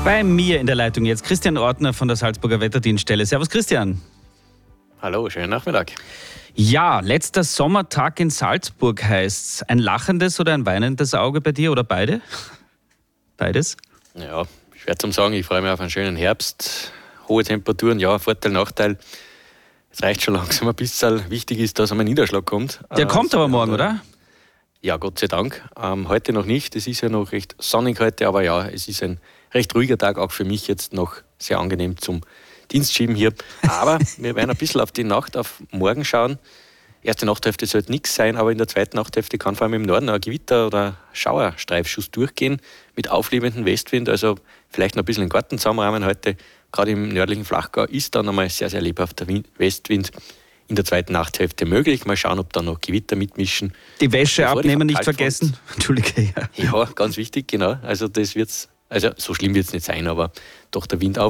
Bei mir in der Leitung jetzt Christian Ortner von der Salzburger Wetterdienststelle. Servus Christian. Hallo, schönen Nachmittag. Ja, letzter Sommertag in Salzburg heißt's. Ein lachendes oder ein weinendes Auge bei dir oder beide? Beides? Ja, schwer zum sagen. Ich freue mich auf einen schönen Herbst. Hohe Temperaturen, ja, Vorteil, Nachteil. Es reicht schon langsam ein bisschen. Wichtig ist, dass einmal Niederschlag kommt. Der kommt aber morgen, oder? Ja, Gott sei Dank. Heute noch nicht. Es ist ja noch recht sonnig heute, aber ja, es ist ein recht ruhiger Tag, auch für mich jetzt noch sehr angenehm zum Dienstschieben hier. Aber wir werden ein bisschen auf die Nacht, auf morgen schauen. Erste Nachthälfte sollte nichts sein, aber in der zweiten Nachthälfte kann vor allem im Norden ein Gewitter- oder Schauerstreifschuss durchgehen mit aufliebendem Westwind. Also vielleicht noch ein bisschen den Garten zusammenrahmen heute. Gerade im nördlichen Flachgau ist dann einmal sehr, sehr lebhafter Westwind in der zweiten Nachthälfte möglich. Mal schauen, ob da noch Gewitter mitmischen. Die Wäsche abnehmen nicht vergessen. Entschuldige. Ja, ganz wichtig, genau. Also das wird's. Also so schlimm wird es nicht sein, aber doch der Wind